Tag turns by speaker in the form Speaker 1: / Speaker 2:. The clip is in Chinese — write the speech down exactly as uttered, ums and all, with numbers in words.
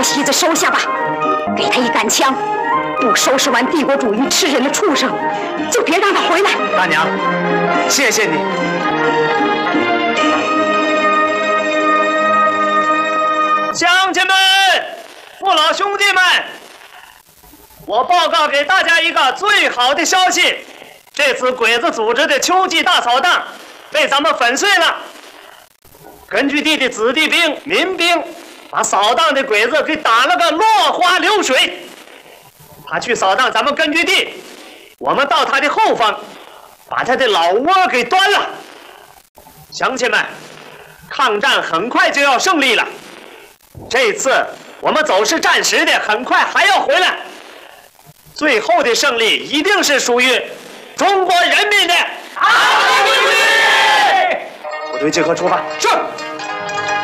Speaker 1: 小西子收下吧，给他一杆枪，不收拾完帝国主义吃人的畜生，就别让他回来。
Speaker 2: 大娘，谢谢你。乡亲们，父老兄弟们，我报告给大家一个最好的消息，这次鬼子组织的秋季大扫荡被咱们粉碎了。根据地的子弟兵、民兵把扫荡的鬼子给打了个落花流水。他去扫荡咱们根据地，我们到他的后方，把他的老窝给端了。乡亲们，抗战很快就要胜利了。这次我们走是暂时的，很快还要回来。最后的胜利一定是属于中国人民的。好，部队集合出发。是。